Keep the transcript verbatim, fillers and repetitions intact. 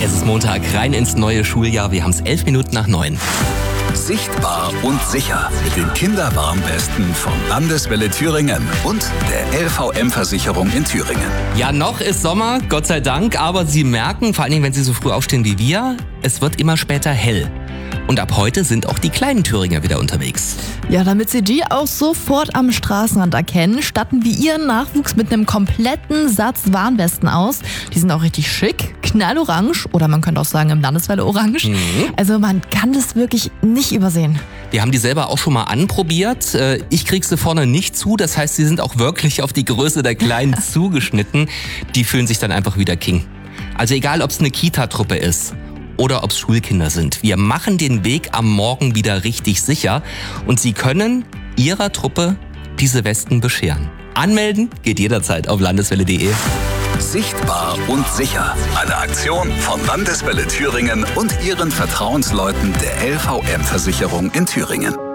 Es ist Montag, rein ins neue Schuljahr. Wir haben es elf Minuten nach neun. Sichtbar und sicher mit den Kinderwarnwesten von Landeswelle Thüringen und der L V M-Versicherung in Thüringen. Ja, noch ist Sommer, Gott sei Dank, aber Sie merken, vor allen Dingen, wenn Sie so früh aufstehen wie wir, es wird immer später hell. Und ab heute sind auch die kleinen Thüringer wieder unterwegs. Ja, damit Sie die auch sofort am Straßenrand erkennen, statten wir Ihren Nachwuchs mit einem kompletten Satz Warnwesten aus. Die sind auch richtig schick, knallorange oder man könnte auch sagen im Landeswelle orange. Mhm. Also man kann das wirklich nicht übersehen. Wir haben die selber auch schon mal anprobiert. Ich krieg sie vorne nicht zu, das heißt, sie sind auch wirklich auf die Größe der Kleinen zugeschnitten. Die fühlen sich dann einfach wieder King. Also egal, ob es eine Kita-Truppe ist oder ob es Schulkinder sind. Wir machen den Weg am Morgen wieder richtig sicher und Sie können Ihrer Truppe diese Westen bescheren. Anmelden geht jederzeit auf landeswelle punkt de. Sichtbar und sicher. Eine Aktion von Landeswelle Thüringen und ihren Vertrauensleuten der L V M-Versicherung in Thüringen.